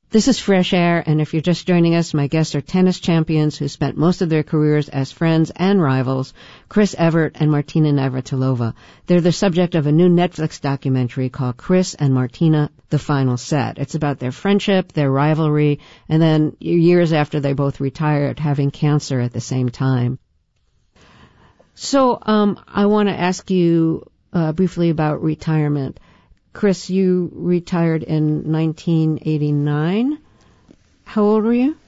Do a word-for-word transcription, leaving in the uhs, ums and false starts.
This is Fresh Air, and if you're just joining us, my guests are tennis champions who spent most of their careers as friends and rivals, Chris Evert and Martina Navratilova. They're the subject of a new Netflix documentary called Chris and Martina, The Final Set. It's about their friendship, their rivalry, and then years after they both retired, having cancer at the same time. So um, I want to ask you uh, briefly about retirement. Chris, you retired in nineteen eighty-nine. How old were you?